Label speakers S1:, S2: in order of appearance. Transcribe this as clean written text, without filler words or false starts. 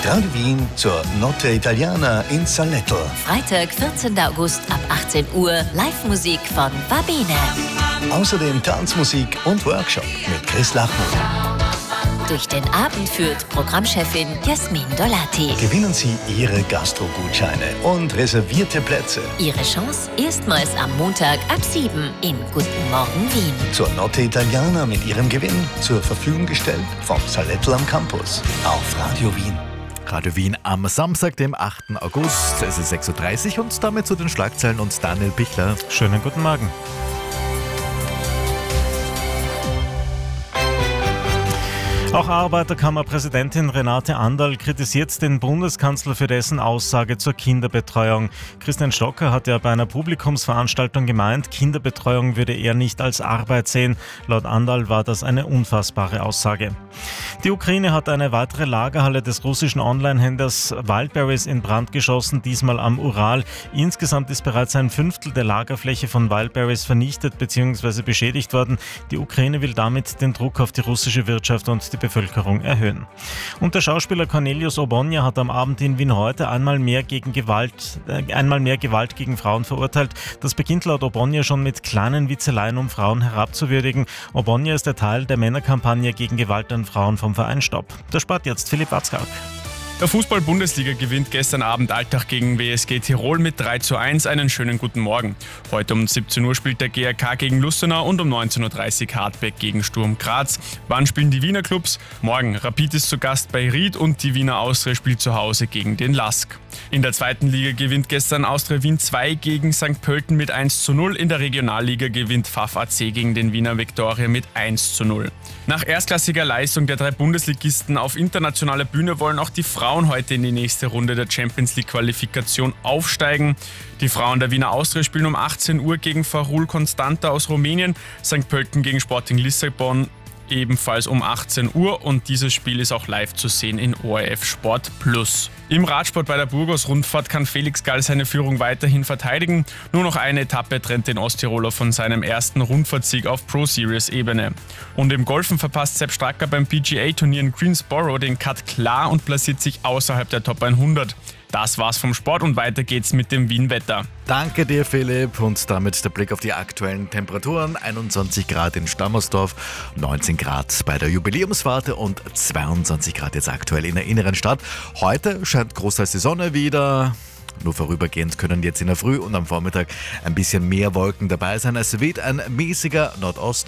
S1: Radio Wien zur Notte Italiana in Salletto.
S2: Freitag, 14. August ab 18 Uhr. Live-Musik von Va Bene.
S1: Außerdem Tanzmusik und Workshop mit Chris Lachmann.
S2: Durch den Abend führt Programmchefin Jasmin Dolati.
S1: Gewinnen Sie Ihre Gastro-Gutscheine und reservierte Plätze.
S2: Ihre Chance erstmals am Montag ab 7 in Guten Morgen Wien.
S1: Zur Notte Italiana mit Ihrem Gewinn zur Verfügung gestellt vom Salettel am Campus auf Radio Wien.
S3: Radio Wien am Samstag, dem 8. August. Es ist 6.30 Uhr und damit zu den Schlagzeilen und Daniel Bichler.
S4: Schönen guten Morgen. Auch Arbeiterkammerpräsidentin Renate Anderl kritisiert den Bundeskanzler für dessen Aussage zur Kinderbetreuung. Christian Stocker hat ja bei einer Publikumsveranstaltung gemeint, Kinderbetreuung würde er nicht als Arbeit sehen. Laut Anderl war das eine unfassbare Aussage. Die Ukraine hat eine weitere Lagerhalle des russischen Online-Händlers Wildberries in Brand geschossen, diesmal am Ural. Insgesamt ist bereits ein Fünftel der Lagerfläche von Wildberries vernichtet bzw. beschädigt worden. Die Ukraine will damit den Druck auf die russische Wirtschaft und die Bevölkerung erhöhen. Und der Schauspieler Cornelius Ogbonna hat am Abend in Wien heute einmal mehr Gewalt gegen Frauen verurteilt. Das beginnt laut Ogbonna schon mit kleinen Witzeleien, um Frauen herabzuwürdigen. Ogbonna ist der Teil der Männerkampagne gegen Gewalt an Frauen vom Verein Stopp. Der Sport jetzt, Philipp Watzkak.
S5: Der Fußball-Bundesliga gewinnt gestern Abend Altach gegen WSG Tirol mit 3:1. Einen schönen guten Morgen. Heute um 17 Uhr spielt der GRK gegen Lustenau und um 19:30 Uhr Hartberg gegen Sturm Graz. Wann spielen die Wiener Clubs? Morgen Rapid ist zu Gast bei Ried und die Wiener Austria spielt zu Hause gegen den LASK. In der zweiten Liga gewinnt gestern Austria Wien 2 gegen St. Pölten mit 1:0. In der Regionalliga gewinnt Pfaff AC gegen den Wiener Viktoria mit 1:0. Nach erstklassiger Leistung der 3 Bundesligisten auf internationaler Bühne wollen auch die Frauen heute in die nächste Runde der Champions League Qualifikation aufsteigen. Die Frauen der Wiener Austria spielen um 18 Uhr gegen Farul Constanta aus Rumänien, St. Pölten gegen Sporting Lissabon ebenfalls um 18 Uhr und dieses Spiel ist auch live zu sehen in ORF Sport Plus. Im Radsport bei der Burgos-Rundfahrt kann Felix Gall seine Führung weiterhin verteidigen. Nur noch eine Etappe trennt den Osttiroler von seinem ersten Rundfahrtsieg auf Pro-Series-Ebene. Und im Golfen verpasst Sepp Stracker beim PGA-Turnier in Greensboro den Cut klar und platziert sich außerhalb der Top 100. Das war's vom Sport und weiter geht's mit dem Wien-Wetter.
S3: Danke dir, Philipp. Und damit der Blick auf die aktuellen Temperaturen. 21 Grad in Stammersdorf, 19 Grad bei der Jubiläumswarte und 22 Grad jetzt aktuell in der inneren Stadt. Heute scheint großteils die Sonne wieder. Nur vorübergehend können jetzt in der Früh und am Vormittag ein bisschen mehr Wolken dabei sein. Es weht ein mäßiger Nordost-